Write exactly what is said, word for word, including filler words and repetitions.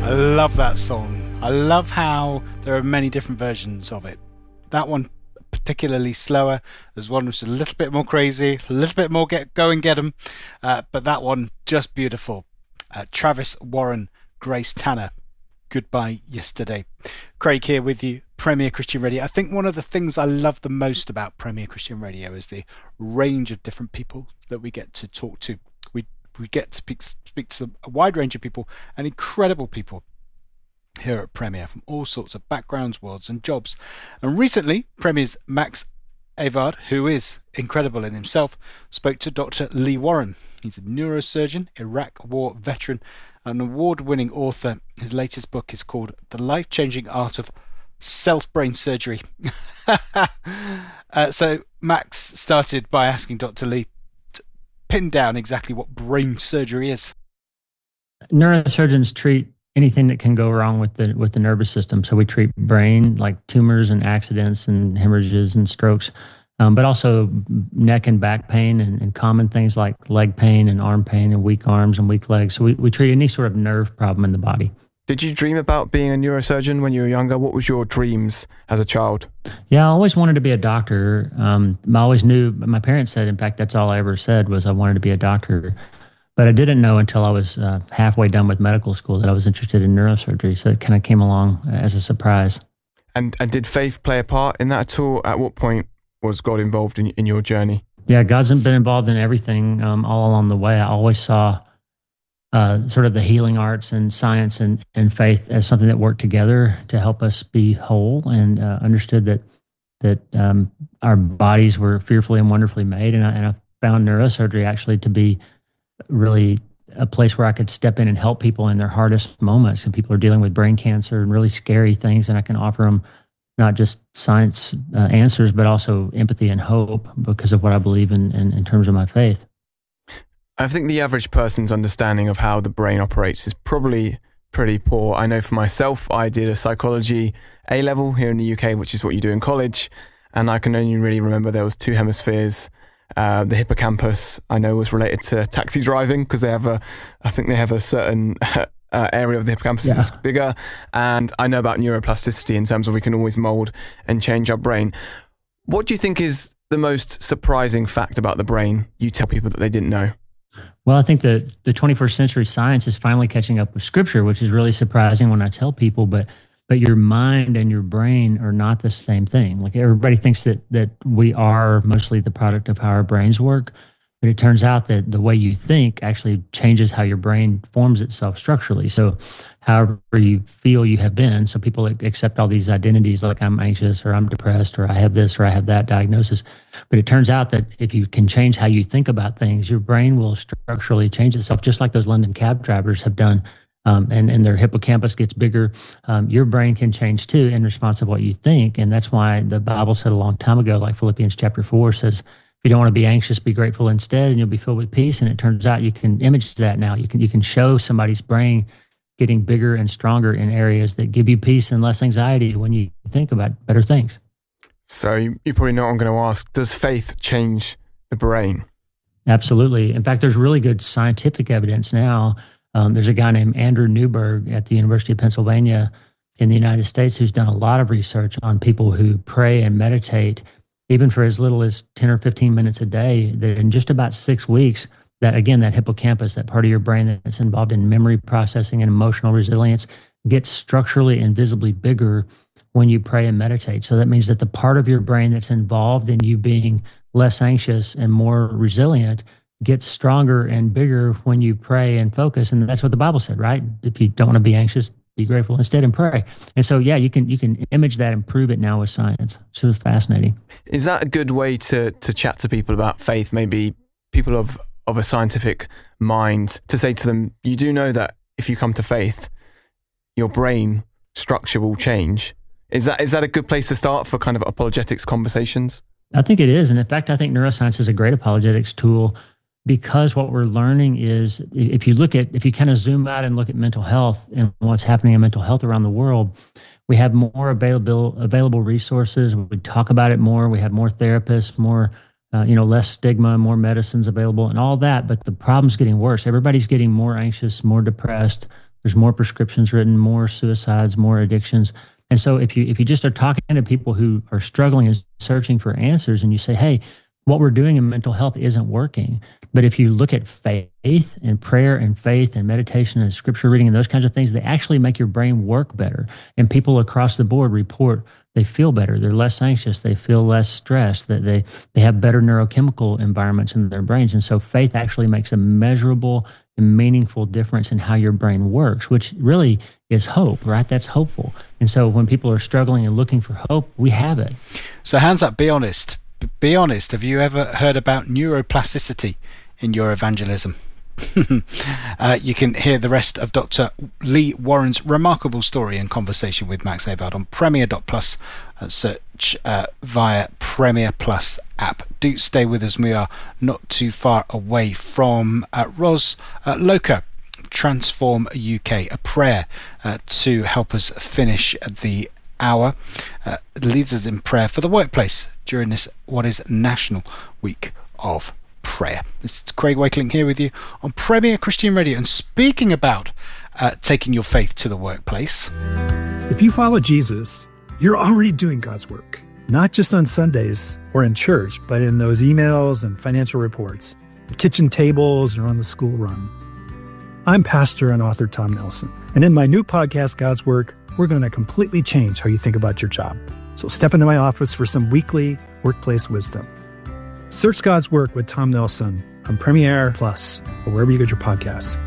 I love that song. I love how there are many different versions of it. That one particularly slower. There's one which is a little bit more crazy, a little bit more get go and get 'em. Uh, but that one, just beautiful. Uh, Travis Warren, Grace Tanner, Goodbye Yesterday. Craig here with you, Premier Christian Radio. I think one of the things I love the most about Premier Christian Radio is the range of different people that we get to talk to. We we get to speak, speak to a wide range of people and incredible people here at Premier from all sorts of backgrounds, worlds and jobs. And recently, Premier's Max Avard, who is incredible in himself, spoke to Doctor Lee Warren. He's a neurosurgeon, Iraq War veteran, an award-winning author. His latest book is called The Life-Changing Art of Self-Brain Surgery. uh, so Max started by asking Doctor Lee to pin down exactly what brain surgery is. Neurosurgeons treat anything that can go wrong with the with the nervous system. So we treat brain, like tumors and accidents and hemorrhages and strokes, um, but also neck and back pain and, and common things like leg pain and arm pain and weak arms and weak legs. So we, we treat any sort of nerve problem in the body. Did you dream about being a neurosurgeon when you were younger? What was your dreams as a child? Yeah, I always wanted to be a doctor. Um, I always knew, my parents said, in fact, that's all I ever said was I wanted to be a doctor. But I didn't know until I was uh, halfway done with medical school that I was interested in neurosurgery. So it kind of came along as a surprise. And and did faith play a part in that at all? At what point was God involved in, in your journey? Yeah, God's been involved in everything um, all along the way. I always saw uh, sort of the healing arts and science and, and faith as something that worked together to help us be whole, and uh, understood that that um, our bodies were fearfully and wonderfully made. And I, and I found neurosurgery actually to be really a place where I could step in and help people in their hardest moments. And people are dealing with brain cancer and really scary things, and I can offer them not just science uh, answers, but also empathy and hope because of what I believe in, in in terms of my faith. I think the average person's understanding of how the brain operates is probably pretty poor. I know for myself, I did a psychology A-level here in the U K, which is what you do in college, and I can only really remember there was two hemispheres. Uh, the hippocampus, I know, was related to taxi driving because they have a, I think they have a certain uh, area of the hippocampus yeah. that's bigger. And I know about neuroplasticity in terms of we can always mold and change our brain. What do you think is the most surprising fact about the brain you tell people that they didn't know? Well, I think that the twenty-first century science is finally catching up with Scripture, which is really surprising when I tell people, but But your mind and your brain are not the same thing. Like everybody thinks that that we are mostly the product of how our brains work, but it turns out that the way you think actually changes how your brain forms itself structurally. So however you feel you have been, so people accept all these identities like I'm anxious or I'm depressed or I have this or I have that diagnosis. But it turns out that if you can change how you think about things, your brain will structurally change itself, just like those London cab drivers have done. Um, and, and their hippocampus gets bigger. Um, your brain can change too in response to what you think. And that's why the Bible said a long time ago, like Philippians chapter four says, if you don't want to be anxious, be grateful instead, and you'll be filled with peace. And it turns out you can image that now. You can you can show somebody's brain getting bigger and stronger in areas that give you peace and less anxiety when you think about better things. So you, you probably know what I'm going to ask. Does faith change the brain? Absolutely. In fact, there's really good scientific evidence now. Um, there's a guy named Andrew Newberg at the University of Pennsylvania in the United States who's done a lot of research on people who pray and meditate, even for as little as ten or fifteen minutes a day, that in just about six weeks, that again, that hippocampus, that part of your brain that's involved in memory processing and emotional resilience, gets structurally and visibly bigger when you pray and meditate. So that means that the part of your brain that's involved in you being less anxious and more resilient gets stronger and bigger when you pray and focus. And that's what the Bible said, right? If you don't want to be anxious, be grateful instead and pray. And so, yeah, you can you can image that and prove it now with science. So it's fascinating. Is that a good way to to chat to people about faith? Maybe people of, of a scientific mind, to say to them, you do know that if you come to faith, your brain structure will change. Is that is that a good place to start for kind of apologetics conversations? I think it is. And in fact, I think neuroscience is a great apologetics tool, because what we're learning is, if you look at, if you kind of zoom out and look at mental health and what's happening in mental health around the world, we have more available available resources. We talk about it more. We have more therapists, more, uh, you know, less stigma, more medicines available and all that. But the problem's getting worse. Everybody's getting more anxious, more depressed. There's more prescriptions written, more suicides, more addictions. And so if you if you just are talking to people who are struggling and searching for answers, and you say, hey, what we're doing in mental health isn't working. But if you look at faith and prayer and faith and meditation and scripture reading and those kinds of things, they actually make your brain work better. And people across the board report they feel better. They're less anxious. They feel less stressed. That they, they have better neurochemical environments in their brains. And so faith actually makes a measurable and meaningful difference in how your brain works, which really is hope, right? That's hopeful. And so when people are struggling and looking for hope, we have it. So hands up, be honest. Be honest, have you ever heard about neuroplasticity in your evangelism? uh, you can hear the rest of Doctor Lee Warren's remarkable story and conversation with Max Abad on Premier dot plus. Uh, search uh, via Premier Plus app. Do stay with us. We are not too far away from uh, Ros uh, Loka, Transform U K, a prayer uh, to help us finish the hour. Uh, leads us in prayer for the workplace during this, what is National Week of Prayer. This is Craig Wakeling here with you on Premier Christian Radio. And speaking about uh, taking your faith to the workplace. If you follow Jesus, you're already doing God's work, not just on Sundays or in church, but in those emails and financial reports, the kitchen tables, or on the school run. I'm pastor and author Tom Nelson, and in my new podcast, God's Work, we're going to completely change how you think about your job. So step into my office for some weekly workplace wisdom. Search God's Work with Tom Nelson on Premier Plus or wherever you get your podcasts.